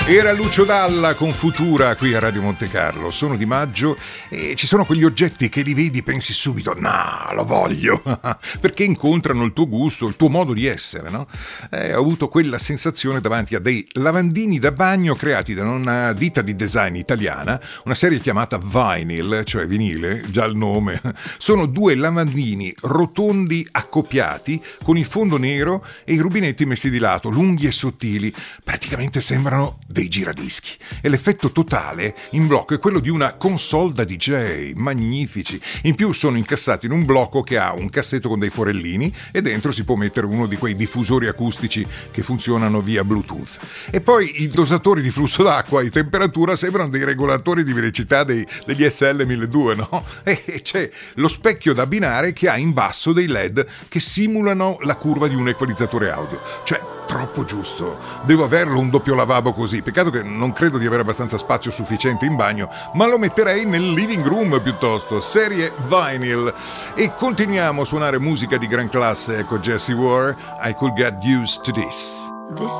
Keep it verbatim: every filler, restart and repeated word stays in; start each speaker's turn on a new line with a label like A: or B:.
A: Era Lucio Dalla con Futura qui a Radio Monte Carlo. Sono Di Maggio e ci sono quegli oggetti che li vedi e pensi subito no, lo voglio, perché incontrano il tuo gusto, il tuo modo di essere, no? Eh, ho avuto quella sensazione davanti a dei lavandini da bagno creati da una ditta di design italiana, una serie chiamata Vinyl, cioè vinile, già il nome. Sono due lavandini rotondi accoppiati con il fondo nero e i rubinetti messi di lato, lunghi e sottili, praticamente sembrano dei giradischi, e l'effetto totale in blocco è quello di una console da D J, magnifici. In più sono incassati in un blocco che ha un cassetto con dei forellini e dentro si può mettere uno di quei diffusori acustici che funzionano via Bluetooth. E poi i dosatori di flusso d'acqua e temperatura sembrano dei regolatori di velocità dei, degli S L milleduecento, no? E c'è lo specchio da abbinare che ha in basso dei L E D che simulano la curva di un equalizzatore audio. Cioè, troppo giusto. Devo averlo un doppio lavabo così. Peccato che non credo di avere abbastanza spazio sufficiente in bagno, ma lo metterei nel living room piuttosto. Serie Vinyl. E continuiamo a suonare musica di gran classe. Ecco Jessie Ware, I Could Get Used to This.
B: This